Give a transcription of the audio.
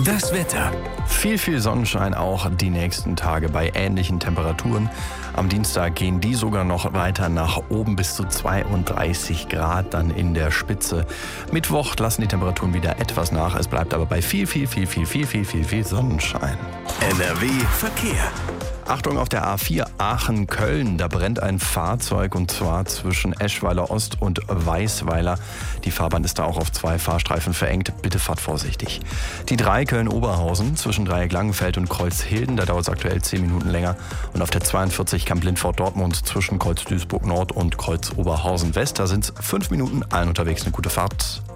Das Wetter. Viel Sonnenschein auch die nächsten Tage bei ähnlichen Temperaturen. Am Dienstag gehen die sogar noch weiter nach oben bis zu 32 Grad dann in der Spitze. Mittwoch lassen die Temperaturen wieder etwas nach. Es bleibt aber bei viel Sonnenschein. NRW Verkehr. Achtung auf der A4 Aachen-Köln, da brennt ein Fahrzeug und zwar zwischen Eschweiler Ost und Weißweiler. Die Fahrbahn ist da auch auf 2 Fahrstreifen verengt, bitte fahrt vorsichtig. Die 3 Köln-Oberhausen zwischen Dreieck-Langenfeld und Kreuzhilden, da dauert es aktuell 10 Minuten länger. Und auf der 42 Kamp-Lindfort-Dortmund zwischen Kreuz Duisburg Nord und Kreuz Oberhausen West, da sind es 5 Minuten, allen unterwegs eine gute Fahrt.